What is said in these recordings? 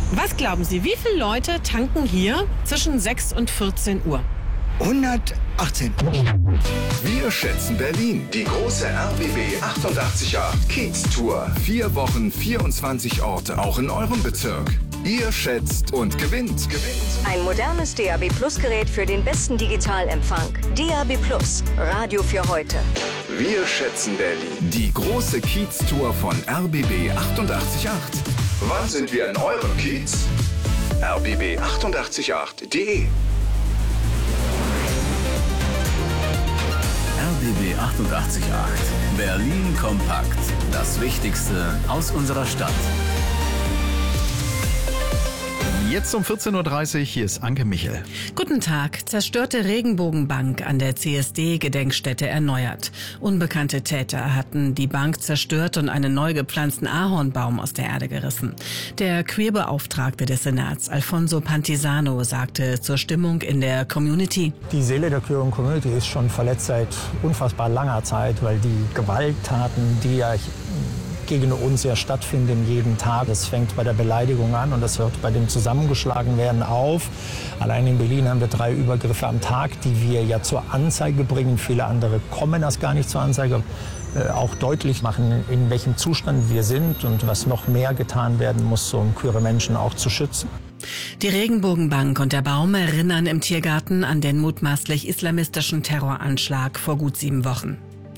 Was glauben Sie, wie viele Leute tanken hier zwischen 6 und 14 Uhr? 118. Wir schätzen Berlin. Die große RBB 888 Kiez Tour. 4 Wochen, 24 Orte, auch in eurem Bezirk. Ihr schätzt und gewinnt. Ein modernes DAB Plus Gerät für den besten Digitalempfang. DAB Plus, Radio für heute. Wir schätzen Berlin. Die große Kiez Tour von RBB 888. Wann sind wir in eurem Kiez? rbb888.de RBB 888. Berlin kompakt. Das Wichtigste aus unserer Stadt. Jetzt um 14.30 Uhr, hier ist Anke Michel. Guten Tag. Zerstörte Regenbogenbank an der CSD-Gedenkstätte erneuert. Unbekannte Täter hatten die Bank zerstört und einen neu gepflanzten Ahornbaum aus der Erde gerissen. Der Queerbeauftragte des Senats, Alfonso Pantisano, sagte zur Stimmung in der Community: Die Seele der queeren Community ist schon verletzt seit unfassbar langer Zeit, weil die Gewalttaten, die ja gegen uns ja stattfinden jeden Tag. Das fängt bei der Beleidigung an und das hört bei dem Zusammengeschlagenwerden auf. Allein in Berlin haben wir 3 Übergriffe am Tag, die wir ja zur Anzeige bringen. Viele andere kommen das gar nicht zur Anzeige. Auch deutlich machen, in welchem Zustand wir sind und was noch mehr getan werden muss, um queere Menschen auch zu schützen. Die Regenbogenbank und der Baum erinnern im Tiergarten an den mutmaßlich islamistischen Terroranschlag vor gut 7 Wochen.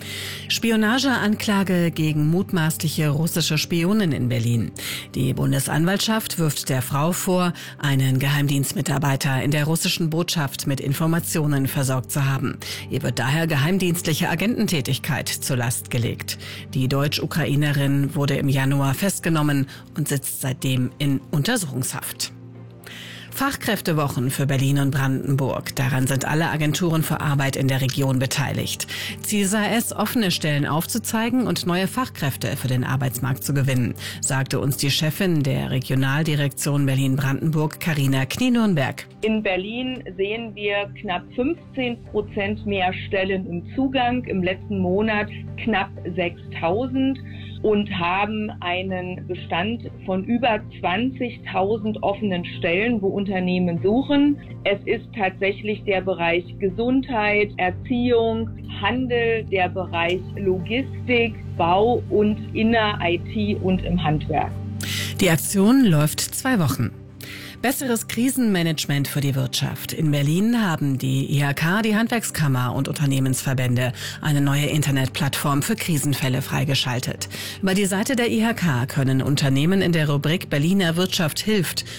Spionageanklage gegen mutmaßliche russische Spionen in Berlin. Die Bundesanwaltschaft wirft der Frau vor, einen Geheimdienstmitarbeiter in der russischen Botschaft mit Informationen versorgt zu haben. Ihr wird daher geheimdienstliche Agententätigkeit zur Last gelegt. Die Deutsch-Ukrainerin wurde im Januar festgenommen und sitzt seitdem in Untersuchungshaft. Fachkräftewochen für Berlin und Brandenburg. Daran sind alle Agenturen für Arbeit in der Region beteiligt. Ziel sei es, offene Stellen aufzuzeigen und neue Fachkräfte für den Arbeitsmarkt zu gewinnen, sagte uns die Chefin der Regionaldirektion Berlin-Brandenburg, Carina Knie-Nürnberg. In Berlin sehen wir knapp 15% mehr Stellen im Zugang, im letzten Monat knapp 6.000. und haben einen Bestand von über 20.000 offenen Stellen, wo Unternehmen suchen. Es ist tatsächlich der Bereich Gesundheit, Erziehung, Handel, der Bereich Logistik, Bau und in der IT und im Handwerk. Die Aktion läuft 2 Wochen. Besseres Krisenmanagement für die Wirtschaft. In Berlin haben die IHK, die Handwerkskammer und Unternehmensverbände eine neue Internetplattform für Krisenfälle freigeschaltet. Über die Seite der IHK können Unternehmen in der Rubrik Berliner Wirtschaft hilft